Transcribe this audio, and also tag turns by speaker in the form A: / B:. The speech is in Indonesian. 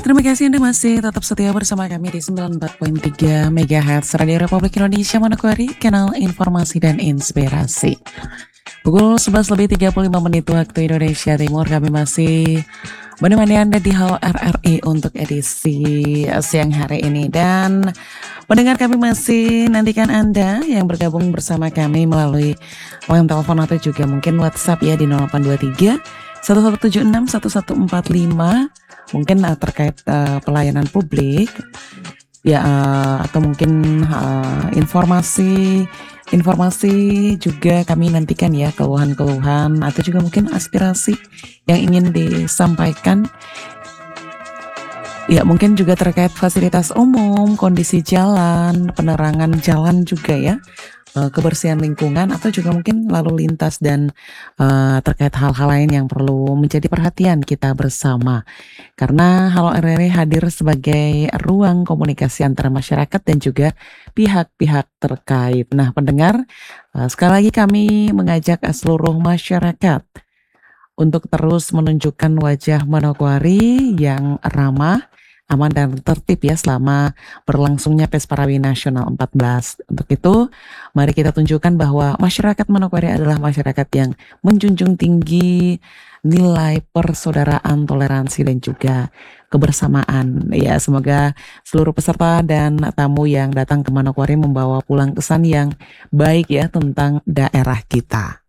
A: terima kasih Anda masih tetap setia bersama kami di 94.3 MHz Radio Republik Indonesia Manokwari, kanal informasi dan inspirasi. Pukul 11 lebih 35 menit waktu Indonesia Timur, kami masih menemani Anda di Halo RRI untuk edisi siang hari ini. Dan pendengar, kami masih nantikan Anda yang bergabung bersama kami melalui line telepon atau juga mungkin WhatsApp ya di 0823 1176 1145. Mungkin terkait pelayanan publik ya, atau mungkin informasi juga kami nantikan ya, keluhan-keluhan atau juga mungkin aspirasi yang ingin disampaikan. Ya, mungkin juga terkait fasilitas umum, kondisi jalan, penerangan jalan juga ya, kebersihan lingkungan atau juga mungkin lalu lintas dan terkait hal-hal lain yang perlu menjadi perhatian kita bersama. Karena Halo RRI hadir sebagai ruang komunikasi antara masyarakat dan juga pihak-pihak terkait. Nah, pendengar, sekali lagi kami mengajak seluruh masyarakat untuk terus menunjukkan wajah Manokwari yang ramah, aman dan tertib ya selama berlangsungnya Pesparawi Nasional 14. Untuk itu, mari kita tunjukkan bahwa masyarakat Manokwari adalah masyarakat yang menjunjung tinggi nilai persaudaraan, toleransi dan juga kebersamaan. Ya, semoga seluruh peserta dan tamu yang datang ke Manokwari membawa pulang kesan yang baik ya tentang daerah kita.